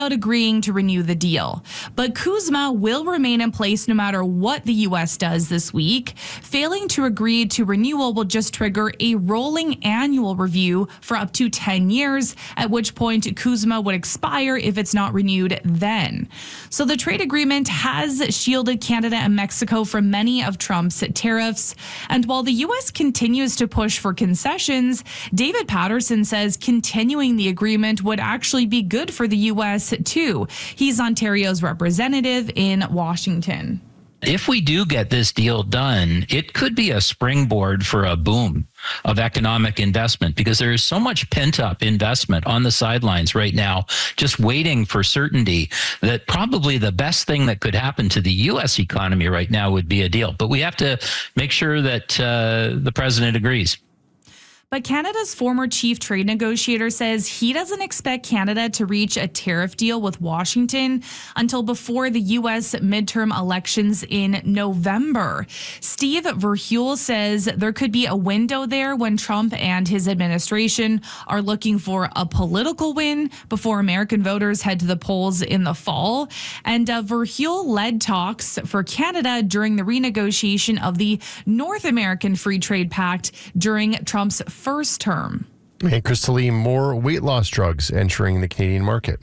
agreeing to renew the deal. But CUSMA will remain in place no matter what the U.S. does this week. Failing to agree to renewal will just trigger a rolling annual review for up to 10 years, at which point CUSMA would expire if it's not renewed then. So the trade agreement has shielded Canada and Mexico from many of Trump's tariffs. And while the U.S. continues to push for concessions, David Patterson says continuing the agreement would actually be good for the U.S. too. He's Ontario's representative in Washington. If we do get this deal done, it could be a springboard for a boom of economic investment because there is so much pent-up investment on the sidelines right now, just waiting for certainty, that probably the best thing that could happen to the U.S. economy right now would be a deal. But we have to make sure that the president agrees. But Canada's former chief trade negotiator says he doesn't expect Canada to reach a tariff deal with Washington until before the U.S. midterm elections in November. Steve Verheuvel says there could be a window there when Trump and his administration are looking for a political win before American voters head to the polls in the fall. And Verheuvel led talks for Canada during the renegotiation of the North American Free Trade Pact during Trump's first term. And Crystal, more weight loss drugs entering the Canadian market.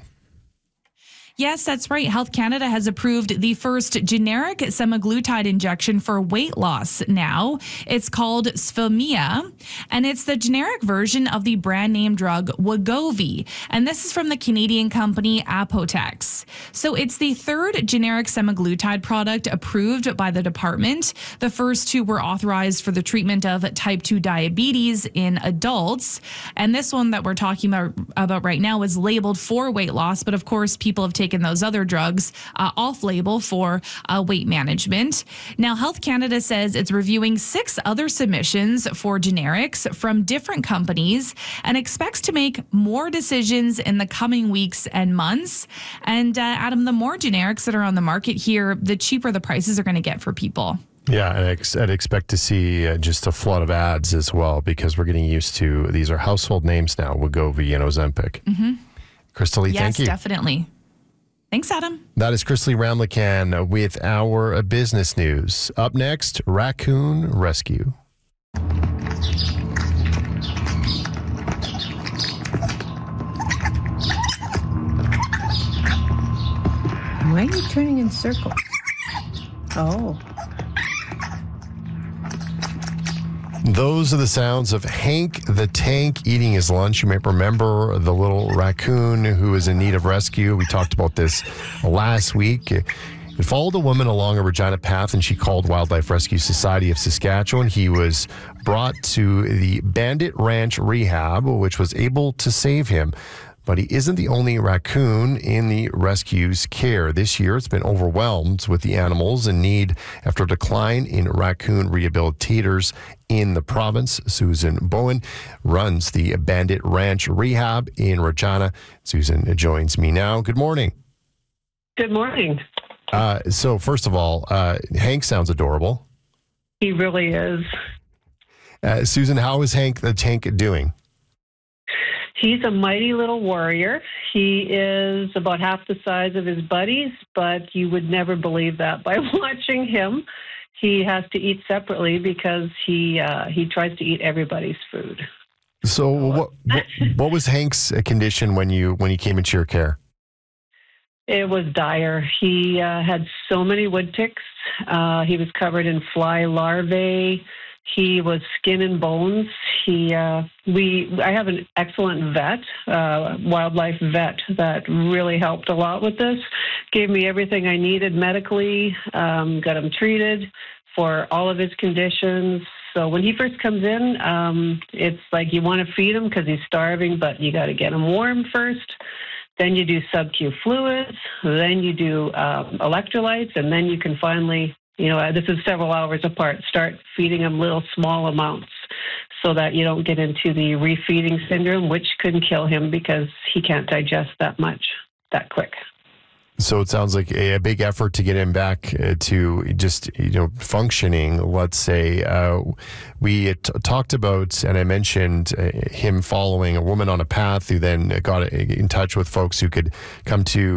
Yes, that's right. Health Canada has approved the first generic semaglutide injection for weight loss now. It's called Sfamia, and it's the generic version of the brand name drug Wegovy. And this is from the Canadian company Apotex. So it's the third generic semaglutide product approved by the department. The first two were authorized for the treatment of type 2 diabetes in adults. And this one that we're talking about right now is labeled for weight loss. But of course, people have taken those other drugs off-label for weight management. Now, Health Canada says it's reviewing 6 other submissions for generics from different companies and expects to make more decisions in the coming weeks and months. And Adam, the more generics that are on the market here, the cheaper the prices are going to get for people. Yeah, and I'd expect to see just a flood of ads as well because we're getting used to, these are household names now, Wegovy and Ozempic. Mm-hmm. Crystal Lee, thank you. Yes, definitely. Thanks, Adam. That is Crystal Lee Ramlichan with our business news. Up next, raccoon rescue. Why are you turning in circles? Oh. Those are the sounds of Hank the Tank eating his lunch. You may remember the little raccoon who is in need of rescue. We talked about this last week. It followed a woman along a Regina path, and she called Wildlife Rescue Society of Saskatchewan. He was brought to the Bandit Ranch Rehab, which was able to save him. But he isn't the only raccoon in the rescue's care. This year, it's been overwhelmed with the animals in need after a decline in raccoon rehabilitators in the province. Susan Bowen runs the Bandit Ranch Rehab in Regina. Susan joins me now. Good morning. Good morning. So first of all, Hank sounds adorable. He really is. Susan, how is Hank the Tank doing? He's a mighty little warrior. He is about half the size of his buddies, but you would never believe that by watching him. He has to eat separately because he tries to eat everybody's food. So what was Hank's condition when he came into your care? It was dire. He had so many wood ticks. He was covered in fly larvae. He was skin and bones. I have an excellent vet, wildlife vet, that really helped a lot with this. Gave me everything I needed medically, got him treated for all of his conditions. So when he first comes in, it's like you want to feed him because he's starving, but you got to get him warm first. Then you do sub-Q fluids. Then you do electrolytes, and then you can finally, this is several hours apart, start feeding him little small amounts so that you don't get into the refeeding syndrome, which could kill him because he can't digest that much that quick. So it sounds like a big effort to get him back to just, functioning. Let's say we talked about, and I mentioned him following a woman on a path who then got in touch with folks who could come to